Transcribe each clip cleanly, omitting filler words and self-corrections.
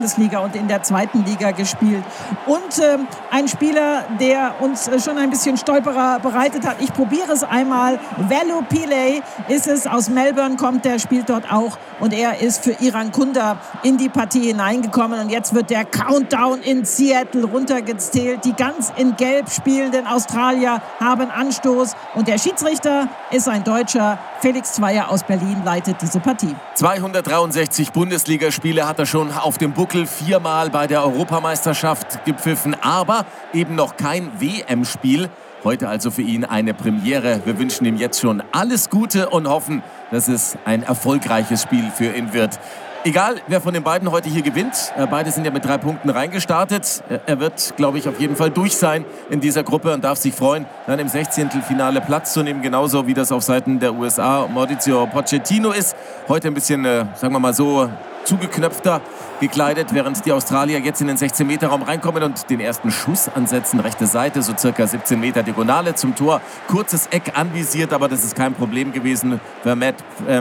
Bundesliga und in der zweiten Liga gespielt. Und ein Spieler, der uns schon ein bisschen Stolperer bereitet hat. Ich probiere es einmal. Velu Pillay ist es, aus Melbourne kommt, der spielt dort auch. Und er ist für Iran Kunda in die Partie hineingekommen. Und jetzt wird der Countdown in Seattle runtergezählt. Die ganz in Gelb spielenden Australier haben Anstoß. Und der Schiedsrichter ist ein Deutscher. Felix Zweier aus Berlin leitet diese Partie. 263 Bundesligaspiele hat er schon auf dem Buckel, 4-mal bei der Europameisterschaft gepfiffen, aber eben noch kein WM-Spiel. Heute also für ihn eine Premiere. Wir wünschen ihm jetzt schon alles Gute und hoffen, dass es ein erfolgreiches Spiel für ihn wird. Egal, wer von den beiden heute hier gewinnt. Beide sind ja mit 3 Punkten reingestartet. Er wird, glaube ich, auf jeden Fall durch sein in dieser Gruppe und darf sich freuen, dann im 16. Finale Platz zu nehmen. Genauso wie das auf Seiten der USA Mauricio Pochettino ist. Heute ein bisschen, sagen wir mal so, zugeknöpfter gekleidet, während die Australier jetzt in den 16-Meter-Raum reinkommen und den ersten Schuss ansetzen. Rechte Seite, so circa 17 Meter Diagonale zum Tor. Kurzes Eck anvisiert, aber das ist kein Problem gewesen für Matt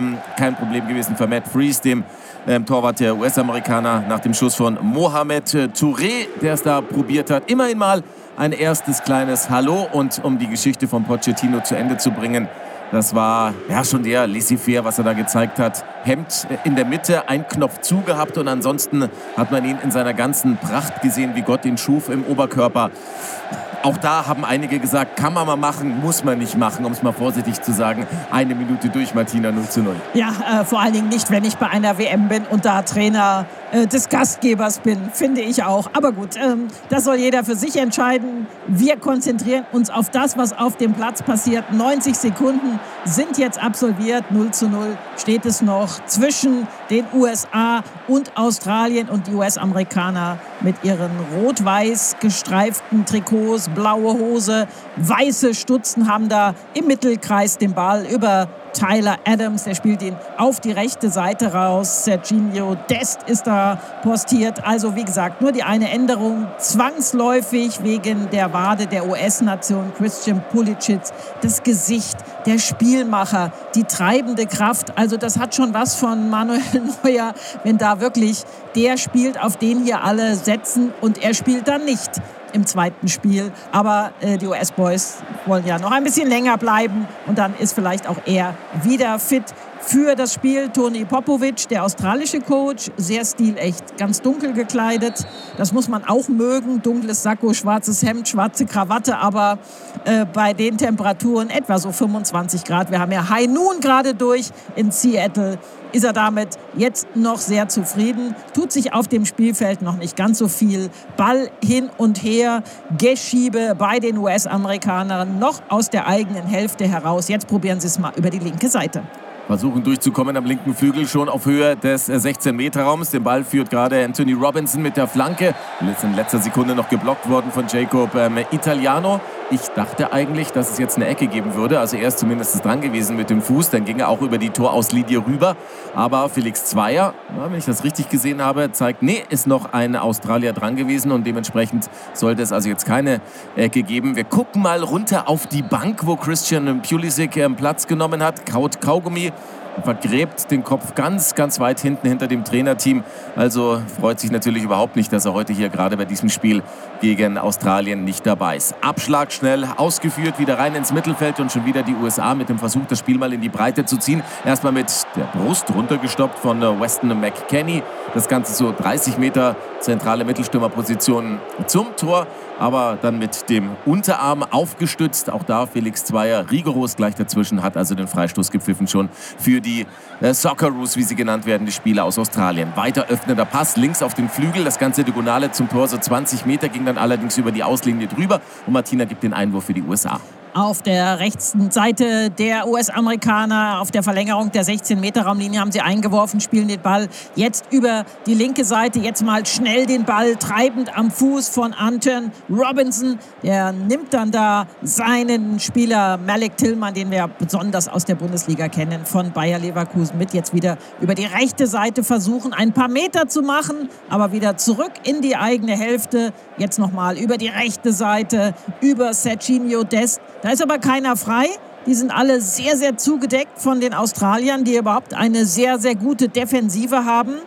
Freese, dem Torwart der US-Amerikaner, nach dem Schuss von Mohamed Touré, der es da probiert hat. Immerhin mal ein erstes kleines Hallo. Und um die Geschichte von Pochettino zu Ende zu bringen, das war ja schon der laissez-faire, was er da gezeigt hat. Hemd in der Mitte, ein Knopf zu gehabt und ansonsten hat man ihn in seiner ganzen Pracht gesehen, wie Gott ihn schuf im Oberkörper. Auch da haben einige gesagt, kann man mal machen, muss man nicht machen, um es mal vorsichtig zu sagen. 1 Minute durch, Martina, 0:0. Ja, vor allen Dingen nicht, wenn ich bei einer WM bin und da Trainer des Gastgebers bin, finde ich auch. Aber gut, das soll jeder für sich entscheiden. Wir konzentrieren uns auf das, was auf dem Platz passiert. 90 Sekunden sind jetzt absolviert. 0:0 steht es noch zwischen den USA und Australien, und die US-Amerikaner mit ihren rot-weiß gestreiften Trikots, blaue Hose, weiße Stutzen, haben da im Mittelkreis den Ball über Tyler Adams, der spielt ihn auf die rechte Seite raus. Serginho Dest ist da postiert. Also wie gesagt, nur die eine Änderung, zwangsläufig wegen der Wade der US-Nation Christian Pulisic. Das Gesicht, der Spielmacher, die treibende Kraft. Also das hat schon was von Manuel Neuer, wenn da wirklich der spielt, auf den hier alle setzen, und er spielt dann nicht im zweiten Spiel. Aber die US-Boys wollen ja noch ein bisschen länger bleiben, und dann ist vielleicht auch er wieder fit für das Spiel. Tony Popovic, der australische Coach, sehr stilecht, ganz dunkel gekleidet. Das muss man auch mögen. Dunkles Sakko, schwarzes Hemd, schwarze Krawatte, aber bei den Temperaturen etwa so 25 Grad. Wir haben ja High Noon gerade durch in Seattle. Ist er damit jetzt noch sehr zufrieden. Tut sich auf dem Spielfeld noch nicht ganz so viel. Ball hin und her, Geschiebe bei den US-Amerikanern noch aus der eigenen Hälfte heraus. Jetzt probieren sie es mal über die linke Seite. Versuchen durchzukommen am linken Flügel, schon auf Höhe des 16-Meter-Raums. Den Ball führt gerade Anthony Robinson mit der Flanke. Ist in letzter Sekunde noch geblockt worden von Jacob Italiano. Ich dachte eigentlich, dass es jetzt eine Ecke geben würde. Also er ist zumindest dran gewesen mit dem Fuß. Dann ging er auch über die Torauslinie rüber. Aber Felix Zweier, wenn ich das richtig gesehen habe, zeigt, nee, ist noch ein Australier dran gewesen. Und dementsprechend sollte es also jetzt keine Ecke geben. Wir gucken mal runter auf die Bank, wo Christian Pulisic Platz genommen hat. Kaut Kaugummi, vergräbt den Kopf ganz, ganz weit hinten hinter dem Trainerteam. Also freut sich natürlich überhaupt nicht, dass er heute hier gerade bei diesem Spiel gegen Australien nicht dabei ist. Abschlag schnell ausgeführt, wieder rein ins Mittelfeld, und schon wieder die USA mit dem Versuch, das Spiel mal in die Breite zu ziehen. Erstmal mit der Brust runtergestoppt von Weston McKennie. Das Ganze so 30 Meter zentrale Mittelstürmerposition zum Tor, aber dann mit dem Unterarm aufgestützt. Auch da Felix Zweier rigoros gleich dazwischen, hat also den Freistoß gepfiffen schon für die Socceroos, wie sie genannt werden, die Spieler aus Australien. Weiter öffnender Pass links auf den Flügel, das ganze Diagonale zum Tor, so 20 Meter, ging dann allerdings über die Auslinie drüber, und Martina gibt den Einwurf für die USA. Auf der rechten Seite der US-Amerikaner, auf der Verlängerung der 16-Meter-Raumlinie, haben sie eingeworfen, spielen den Ball jetzt über die linke Seite. Jetzt mal schnell den Ball, treibend am Fuß von Anton Robinson. Der nimmt dann da seinen Spieler Malik Tillman, den wir besonders aus der Bundesliga kennen, von Bayer Leverkusen mit. Jetzt wieder über die rechte Seite versuchen, ein paar Meter zu machen, aber wieder zurück in die eigene Hälfte. Jetzt nochmal über die rechte Seite, über Serginho Dest. Da ist aber keiner frei. Die sind alle sehr, sehr zugedeckt von den Australiern, die überhaupt eine sehr, sehr gute Defensive haben.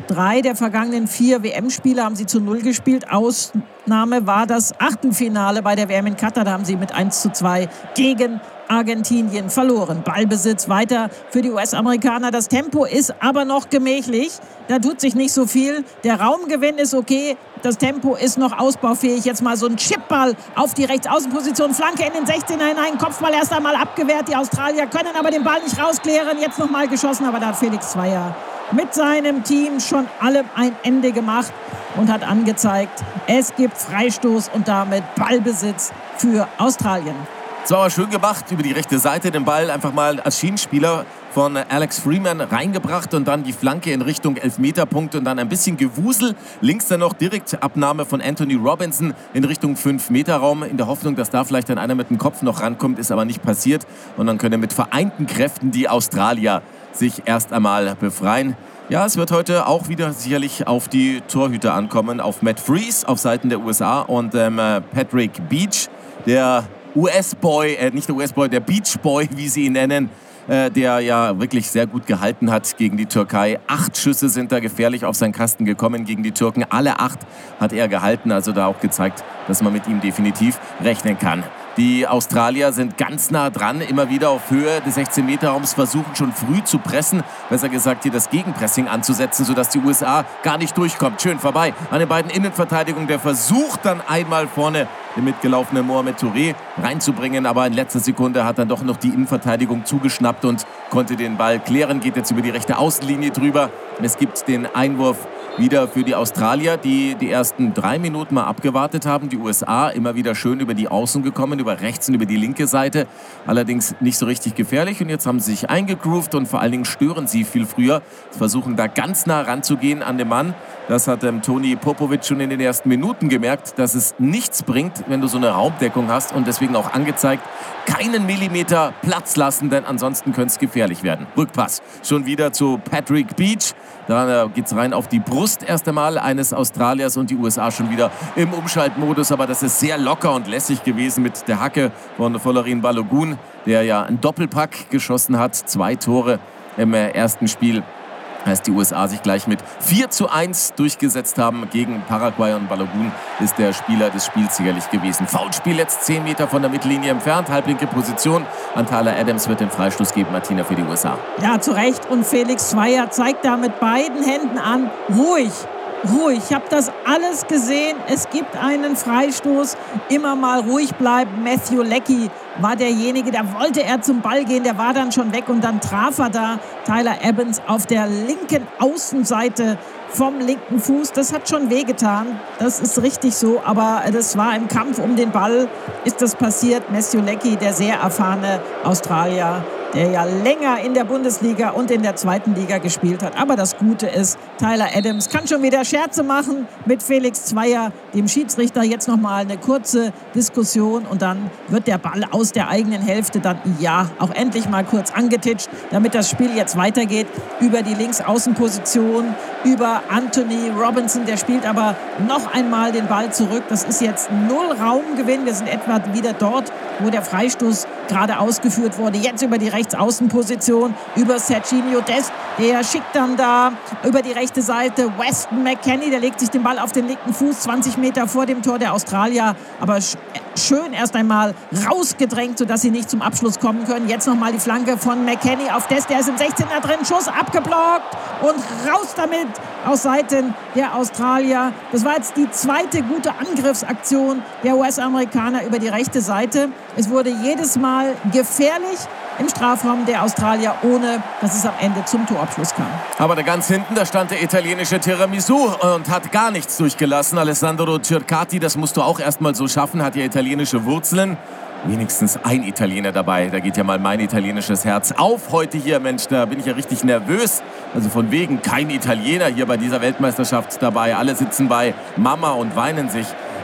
3 der vergangenen 4 WM-Spiele haben sie zu 0 gespielt. Ausnahme war das Achtelfinale bei der WM in Katar. Da haben sie mit 1:2 gegen Argentinien verloren. Ballbesitz weiter für die US-Amerikaner. Das Tempo ist aber noch gemächlich. Da tut sich nicht so viel. Der Raumgewinn ist okay. Das Tempo ist noch ausbaufähig. Jetzt mal so ein Chipball auf die Rechtsaußenposition. Flanke in den 16er hinein. Kopfball erst einmal abgewehrt. Die Australier können aber den Ball nicht rausklären. Jetzt noch mal geschossen, aber da hat Felix Zweier mit seinem Team schon allem ein Ende gemacht und hat angezeigt, es gibt Freistoß und damit Ballbesitz für Australien. Es war aber schön gemacht, über die rechte Seite den Ball einfach mal als Schienenspieler von Alex Freeman reingebracht und dann die Flanke in Richtung Elfmeterpunkt und dann ein bisschen Gewusel. Links dann noch direkt Abnahme von Anthony Robinson in Richtung 5-Meter-Raum in der Hoffnung, dass da vielleicht dann einer mit dem Kopf noch rankommt, ist aber nicht passiert. Und dann können mit vereinten Kräften die Australier sich erst einmal befreien. Ja, es wird heute auch wieder sicherlich auf die Torhüter ankommen, auf Matt Freese auf Seiten der USA und Patrick Beach, der US-Boy, nicht der US-Boy, der Beach-Boy, wie sie ihn nennen, der ja wirklich sehr gut gehalten hat gegen die Türkei. 8 Schüsse sind da gefährlich auf seinen Kasten gekommen gegen die Türken. Alle 8 hat er gehalten, also da auch gezeigt, dass man mit ihm definitiv rechnen kann. Die Australier sind ganz nah dran, immer wieder auf Höhe des 16-Meter-Raums, versuchen schon früh zu pressen, besser gesagt hier das Gegenpressing anzusetzen, sodass die USA gar nicht durchkommt. Schön vorbei an den beiden Innenverteidigungen, der versucht dann einmal vorne den mitgelaufenen Mohamed Touré reinzubringen, aber in letzter Sekunde hat dann doch noch die Innenverteidigung zugeschnappt und konnte den Ball klären, geht jetzt über die rechte Außenlinie drüber. Es gibt den Einwurf wieder für die Australier, die die ersten 3 Minuten mal abgewartet haben. Die USA immer wieder schön über die Außen gekommen, über rechts und über die linke Seite. Allerdings nicht so richtig gefährlich. Und jetzt haben sie sich eingegroovt und vor allen Dingen stören sie viel früher. Versuchen da ganz nah ranzugehen an den Mann. Das hat Toni Popovic schon in den ersten Minuten gemerkt, dass es nichts bringt, wenn du so eine Raumdeckung hast. Und deswegen auch angezeigt, keinen Millimeter Platz lassen, denn ansonsten könnte es gefährlich werden. Rückpass schon wieder zu Patrick Beach. Da geht es rein auf die Brust erst einmal eines Australiers und die USA schon wieder im Umschaltmodus. Aber das ist sehr locker und lässig gewesen mit der Hacke von Folarin Balogun, der ja einen Doppelpack geschossen hat. 2 Tore im ersten Spiel. Als die USA sich gleich mit 4:1 durchgesetzt haben gegen Paraguay und Balogun ist der Spieler des Spiels sicherlich gewesen. Foulspiel jetzt 10 Meter von der Mittellinie entfernt, halblinke Position. An Tyler Adams wird den Freistoß geben, Martina, für die USA. Ja, zu Recht. Und Felix Zweier zeigt da mit beiden Händen an, ruhig. Ich habe das alles gesehen. Es gibt einen Freistoß. Immer mal ruhig bleiben. Matthew Leckie war derjenige, da wollte er zum Ball gehen. Der war dann schon weg und dann traf er da Tyler Adams auf der linken Außenseite vom linken Fuß. Das hat schon wehgetan. Das ist richtig so. Aber das war im Kampf um den Ball, ist das passiert. Matthew Leckie, der sehr erfahrene Australier, der ja länger in der Bundesliga und in der 2. Liga gespielt hat. Aber das Gute ist, Tyler Adams kann schon wieder Scherze machen mit Felix Zweier, dem Schiedsrichter. Jetzt nochmal eine kurze Diskussion und dann wird der Ball aus der eigenen Hälfte dann, ja, auch endlich mal kurz angetitscht, damit das Spiel jetzt weitergeht über die Linksaußenposition, über Anthony Robinson. Der spielt aber noch einmal den Ball zurück. Das ist jetzt 0 Raumgewinn. Wir sind etwa wieder dort, wo der Freistoß gerade ausgeführt wurde. Jetzt über die Rechtsaußenposition, über Serginho Dest. Der schickt dann da über die rechte Seite Weston McKennie. Der legt sich den Ball auf den linken Fuß, 20 Meter vor dem Tor der Australier. Aber schön erst einmal rausgedrängt, sodass sie nicht zum Abschluss kommen können. Jetzt nochmal die Flanke von McKennie auf Dest. Der ist im 16er drin. Schuss abgeblockt und raus damit aus Seiten der Australier. Das war jetzt die zweite gute Angriffsaktion der US-Amerikaner über die rechte Seite. Es wurde jedes Mal gefährlich im Strafraum der Australier, ohne dass es am Ende zum Torabschluss kam. Aber da ganz hinten, da stand der italienische Tiramisu und hat gar nichts durchgelassen. Alessandro Cercati, das musst du auch erstmal so schaffen, hat ja italienische Wurzeln. Wenigstens ein Italiener dabei. Da geht ja mal mein italienisches Herz auf heute hier. Mensch, da bin ich ja richtig nervös. Also von wegen kein Italiener hier bei dieser Weltmeisterschaft dabei. Alle sitzen bei Mama und weinen sich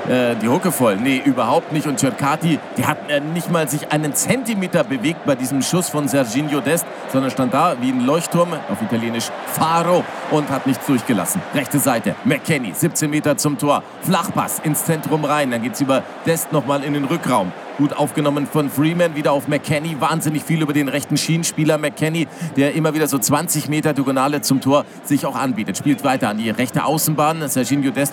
die Hucke voll. Nee, überhaupt nicht. Und Cercati, die hat nicht mal sich einen Zentimeter bewegt bei diesem Schuss von Serginho Dest, sondern stand da wie ein Leuchtturm, auf Italienisch Faro, und hat nichts durchgelassen. Rechte Seite, McKennie, 17 Meter zum Tor. Flachpass ins Zentrum rein. Dann geht's über Dest nochmal in den Rückraum. Gut aufgenommen von Freeman, wieder auf McKennie. Wahnsinnig viel über den rechten Schienenspieler McKennie, der immer wieder so 20 Meter Diagonale zum Tor sich auch anbietet. Spielt weiter an die rechte Außenbahn. Serginho Dest